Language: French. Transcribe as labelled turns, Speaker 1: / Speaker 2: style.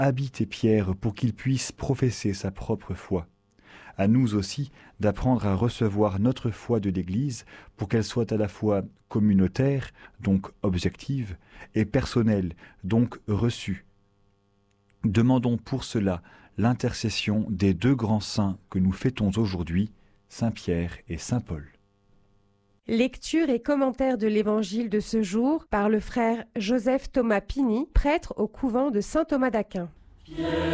Speaker 1: habiter Pierre pour qu'il puisse professer sa propre foi. À nous aussi d'apprendre à recevoir notre foi de l'Église pour qu'elle soit à la fois communautaire, donc objective, et personnelle, donc reçue. Demandons pour cela l'intercession des deux grands saints que nous fêtons aujourd'hui, Saint Pierre et Saint Paul.
Speaker 2: Lecture et commentaire de l'Évangile de ce jour par le frère Joseph Thomas Pini, prêtre au couvent de Saint Thomas d'Aquin.